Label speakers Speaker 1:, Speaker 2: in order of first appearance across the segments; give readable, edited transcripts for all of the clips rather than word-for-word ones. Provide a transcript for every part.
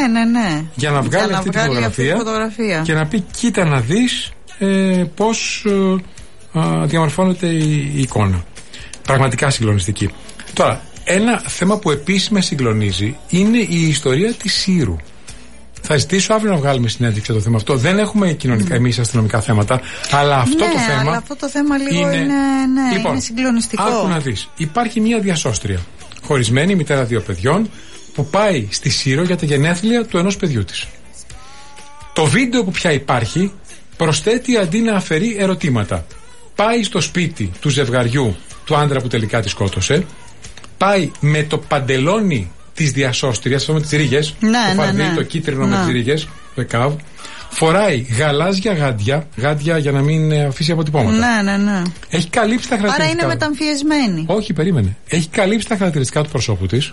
Speaker 1: Για να βγάλει αυτή τη φωτογραφία και να πει: κοίτα να δεις πώς διαμορφώνεται η εικόνα. Πραγματικά συγκλονιστική. Τώρα, ένα θέμα που επίσης με συγκλονίζει είναι η ιστορία της Σύρου. Θα ζητήσω αύριο να βγάλουμε συνέντευξη για το θέμα αυτό. Δεν έχουμε κοινωνικά εμείς αστυνομικά θέματα, αλλά αυτό το θέμα.
Speaker 2: Αλλά αυτό το θέμα λίγο λοιπόν, είναι συγκλονιστικό.
Speaker 1: Άκου να δεις. Υπάρχει μια διασώστρια, χωρισμένη, μητέρα 2 παιδιών, που πάει στη Σύρο για τα γενέθλια του ενός παιδιού της. Το βίντεο που πια υπάρχει προσθέτει αντί να αφαιρεί ερωτήματα. Πάει στο σπίτι του ζευγαριού, του άντρα που τελικά τη σκότωσε. Πάει με το παντελόνι της διασώστριας, αυτό με τις ρίγες, το φαρδί, το κίτρινο με τις ρίγες, το ΕΚΑΒ. Φοράει γαλάζια γάντια για να μην αφήσει αποτυπώματα.
Speaker 2: Ναι.
Speaker 1: Έχει καλύψει τα χαρακτηριστικά.
Speaker 2: Άρα είναι μεταμφιεσμένη.
Speaker 1: Όχι, περίμενε. Έχει καλύψει τα χαρακτηριστικά του προσώπου της.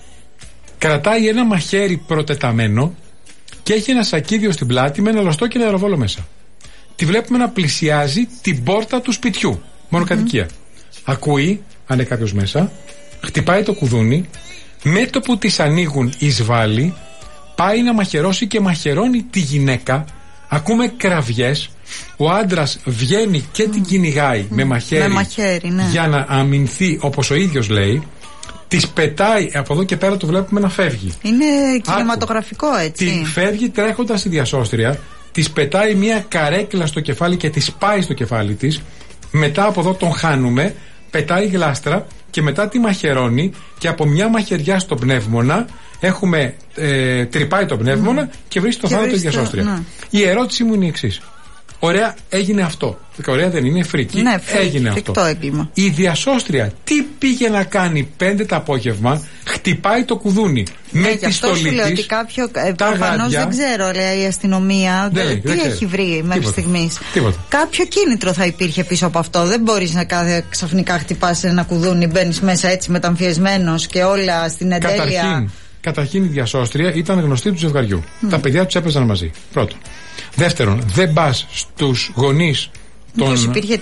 Speaker 1: Κρατάει ένα μαχαίρι προτεταμένο και έχει ένα σακίδιο στην πλάτη με ένα λωστό και ένα αεροβόλο μέσα. Τη βλέπουμε να πλησιάζει την πόρτα του σπιτιού. Μονοκατοικία. Ακούει, αν είναι κάποιος μέσα, χτυπάει το κουδούνι, με το που της ανοίγουν εισβάλλει, πάει να μαχαιρώσει και μαχαιρώνει τη γυναίκα. Ακούμε κραυγές. Ο άντρας βγαίνει και την κυνηγάει με μαχαίρι, για να αμυνθεί, όπως ο ίδιος λέει. Της πετάει, από εδώ και πέρα το βλέπουμε να φεύγει.
Speaker 2: Είναι κινηματογραφικό, έτσι.
Speaker 1: Τη φεύγει τρέχοντας στη διασώστρια, της πετάει μια καρέκλα στο κεφάλι και της πάει στο κεφάλι της. Μετά από εδώ τον χάνουμε, πετάει γλάστρα και μετά τη μαχαιρώνει και από μια μαχαιριά στο πνεύμονα έχουμε τρυπάει το πνεύμονα και βρίσκει το θάνατο τη διασώστρια. Η ερώτηση μου είναι η εξής. Ωραία, έγινε αυτό. Ωραία, δεν είναι φρίκι.
Speaker 2: Ναι,
Speaker 1: έγινε αυτό.
Speaker 2: Έγκλημα.
Speaker 1: Η διασώστρια τι πήγε να κάνει 5 το απόγευμα, χτυπάει το κουδούνι με τη στολή της.
Speaker 2: Λέω ότι κάποιο. Προφανώς δεν ξέρω, λέει η αστυνομία. Τι έχει βρει μέχρι στιγμής. Κάποιο κίνητρο θα υπήρχε πίσω από αυτό. Δεν μπορείς να ξαφνικά χτυπάς ένα κουδούνι, μπαίνεις μέσα έτσι μεταμφιεσμένος και όλα στην εντέλεια.
Speaker 1: Καταρχήν η διασώστρια ήταν γνωστή του ζευγαριού. Τα παιδιά τους έπαιζαν μαζί. Πρώτον. Δεύτερον, δεν πας στους γονείς του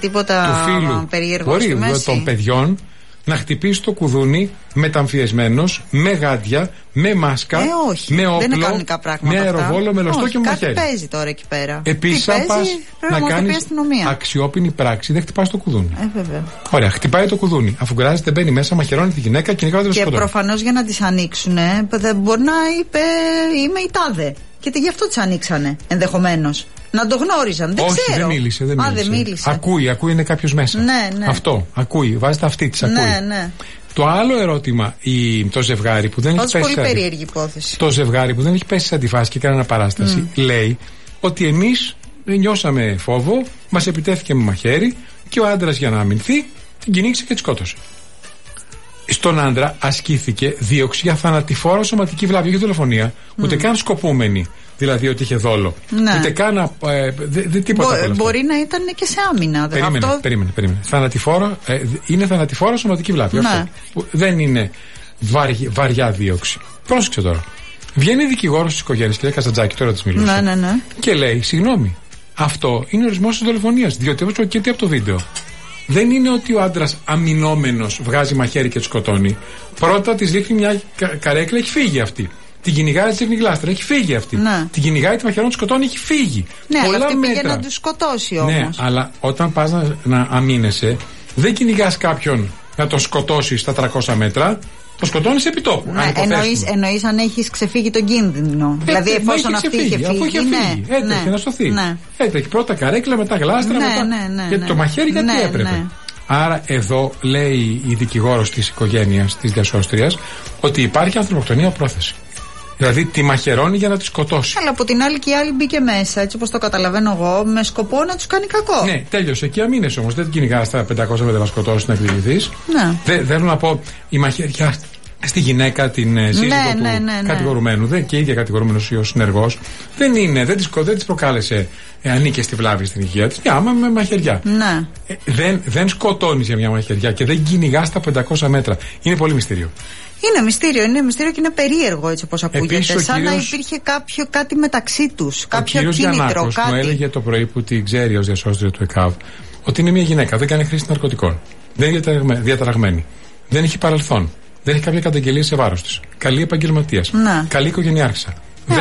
Speaker 1: φίλου των παιδιών να χτυπήσει το κουδούνι μεταμφιεσμένος, με γάντια, με μάσκα, με όπλο, με αεροβόλο, με λωστό και με μαχαίρι.
Speaker 2: Κάτι παίζει τώρα εκεί πέρα.
Speaker 1: Επίσης, αν πας να κάνεις αξιόπινη πράξη, δεν χτυπάς το κουδούνι.
Speaker 2: Βέβαια.
Speaker 1: Ωραία, χτυπάει το κουδούνι. Αφού γκράζεται, μπαίνει μέσα, μαχαιρώνει τη γυναίκα και νικάει το σκοτώνει.
Speaker 2: Και προφανώς για να τις ανοίξουν, μπορεί να είπε είμαι η τάδε. Και γι' αυτό τις ανοίξανε, ενδεχομένως. Να το γνώριζαν, δεν ξέρω.
Speaker 1: Δεν μίλησε. Ακούει, είναι κάποιος μέσα.
Speaker 2: Ναι.
Speaker 1: Αυτό, ακούει, βάζει τα αυτή της, ακούει.
Speaker 2: Ναι.
Speaker 1: Το άλλο ερώτημα, το ζευγάρι που δεν έχει πέσει.
Speaker 2: Πολύ περίεργη υπόθεση.
Speaker 1: Το ζευγάρι που δεν έχει πέσει σε αντιφάση και κανένα παράσταση, λέει ότι εμείς νιώσαμε φόβο, μας επιτέθηκε με μαχαίρι και ο άντρας για να αμυνθεί την κυνήγησε και τη σκότωσε. Στον άντρα ασκήθηκε δίωξη για θανατηφόρα σωματική βλάβη, όχι δολοφονία, ούτε καν σκοπούμενη. Δηλαδή ότι είχε δόλο.
Speaker 2: Ναι.
Speaker 1: Ούτε καν. Τίποτα
Speaker 2: μπορεί να ήταν και σε άμυνα.
Speaker 1: Περίμενε. Είναι θανατηφόρα σωματική βλάβη.
Speaker 2: Ναι.
Speaker 1: Αυτό. Δεν είναι βαριά δίωξη. Πρόσεξε τώρα. Βγαίνει δικηγόρος της οικογένειας, κυρία Καζαντζάκη, τώρα της μιλούσα.
Speaker 2: Ναι.
Speaker 1: Και λέει: συγγνώμη, αυτό είναι ορισμός της δολοφονίας. Διότι όπως προκύπτει από το βίντεο. Δεν είναι ότι ο άντρας αμυνόμενος βγάζει μαχαίρι και τη σκοτώνει. Πρώτα της ρίχνει μια καρέκλα, έχει φύγει αυτή. Την κυνηγάει, της ρίχνει γλάστρα, έχει φύγει αυτή.
Speaker 2: Ναι.
Speaker 1: Την κυνηγάει, τη μαχαιρώνει, τη σκοτώνει, έχει φύγει.
Speaker 2: Ναι, αλλά αυτή πήγε να του σκοτώσει όμως.
Speaker 1: Ναι, αλλά όταν πας να αμήνεσαι, δεν κυνηγάς κάποιον να τον σκοτώσει στα 300 μέτρα. Το σκοτώνεις επί τόπου.
Speaker 2: Ναι, εννοείς αν έχεις ξεφύγει τον κίνδυνο. Δηλαδή εφόσον αυτή είχε φύγει.
Speaker 1: Αφού είχε φύγει. Έτρεχε να σωθεί.
Speaker 2: Ναι.
Speaker 1: Έτρεχε πρώτα καρέκλα, μετά γλάστρα, γιατί το μαχαίρι γιατί έπρεπε.
Speaker 2: Ναι.
Speaker 1: Άρα εδώ λέει η δικηγόρος της οικογένειας της διασώστριας ότι υπάρχει ανθρωποκτονία πρόθεση. Δηλαδή τη μαχαιρώνει για να τη σκοτώσει. Αλλά
Speaker 2: από την άλλη και η άλλη μπήκε μέσα, έτσι όπως το καταλαβαίνω εγώ, με σκοπό να τους κάνει κακό.
Speaker 1: Ναι, τέλειωσε. Και αμήνες όμως. Δεν την κυνηγάς στα 500 μέτρα να σκοτώσει, να εκδηληθείς.
Speaker 2: Ναι.
Speaker 1: Θέλω να πω, η μαχαιριά στη γυναίκα, την σύζυγο του κατηγορουμένου, και η ίδια κατηγορούμενος ή ο συνεργός, δεν της προκάλεσε ανήκε στη βλάβη στην υγεία της. Μια άμα με μαχαιριά.
Speaker 2: Ναι.
Speaker 1: Δεν σκοτώνεις για μια μαχαιριά και δεν κυνηγάς στα 500 μέτρα. Είναι πολύ μυστήριο.
Speaker 2: Είναι μυστήριο και είναι περίεργο έτσι όπως ακούγεται. Σαν να υπήρχε κάτι μεταξύ τους. Κάποιο κίνητρο.
Speaker 1: Ο κύριος Γιαννάκος μου έλεγε το πρωί που την ξέρει ως διασώστρια του ΕΚΑΒ ότι είναι μια γυναίκα, δεν κάνει χρήση ναρκωτικών. Δεν είναι διαταραγμένη. Δεν έχει παρελθόν. Δεν έχει κάποια καταγγελία σε βάρος της. Καλή επαγγελματίας. Καλή οικογενειάρχησα.